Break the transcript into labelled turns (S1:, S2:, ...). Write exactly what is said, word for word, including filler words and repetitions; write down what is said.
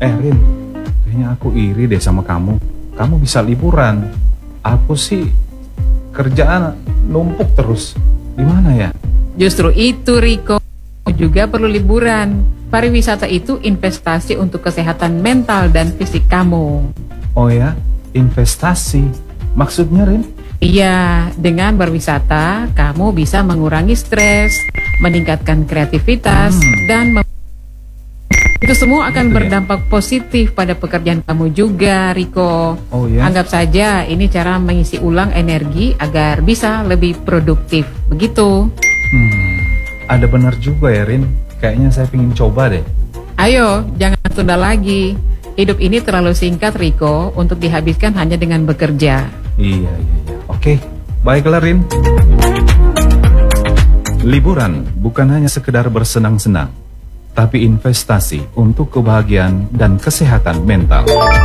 S1: Eh Rin, kayaknya aku iri deh sama kamu. Kamu bisa liburan. Aku sih kerjaan numpuk terus. Gimana ya?
S2: Justru itu Riko, juga perlu liburan. Pariwisata itu investasi untuk kesehatan mental dan fisik kamu.
S1: Oh ya, investasi. Maksudnya Rin?
S2: Iya, dengan berwisata, kamu bisa mengurangi stres, meningkatkan kreativitas,
S1: Hmm.
S2: dan mem- itu semua akan
S1: Gitu ya?
S2: berdampak positif pada pekerjaan kamu juga, Riko.
S1: Oh ya?
S2: Anggap saja ini cara mengisi ulang energi agar bisa lebih produktif. Begitu.
S1: Hmm, ada benar juga ya Rin. Kayaknya saya pengen coba deh.
S2: Ayo, jangan tunda lagi. Hidup ini terlalu singkat, Riko, untuk dihabiskan hanya dengan bekerja.
S1: Iya, iya, iya. Oke, baiklah Rin. Liburan bukan hanya sekedar bersenang-senang, tapi investasi untuk kebahagiaan dan kesehatan mental.